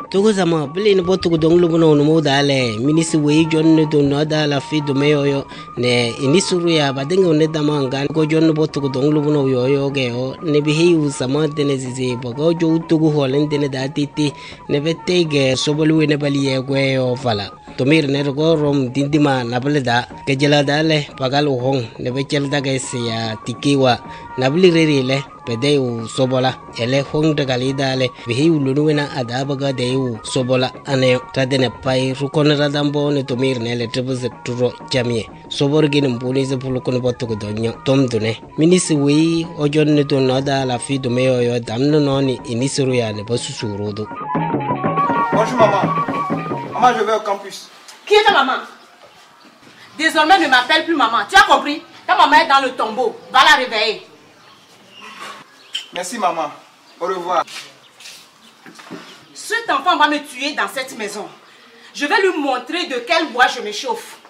Togo sama bele ne botu dong lu bono no dale minisi we jonne do no dala fi do meyo ne inisuru ya badenga ne dama ngan ko jonne botu dong lu bono yo ge o ne bi hiu sama dene zizi bogo jo tugu holen dene da titi ne betege sobolu ne bali ye gwe o fala tomir ne go rom dindima nabale da ke jela dale pagal hong ne be chel da ge sia tikiwa nabli rerile pedeu sobola ele hong de galidale bi hiu lunuena adabaga deu sobola ane tadene pai rukon radambo ne tomir ne le trebze turo jamie sobor gin mbuni ze pulukon botu ko donyo tom dune minisi wi ojon ne to nada la fi do meyo yo damno noni inisuru ya ne basu surudo. Bonjour maman. Maman, je vais au campus. Qui est ta maman? Désormais ne m'appelle plus maman. Tu as compris? Ta maman est dans le tombeau. Va la réveiller. Merci maman. Au revoir. Cet enfant va me tuer dans cette maison. Je vais lui montrer de quel bois je me chauffe.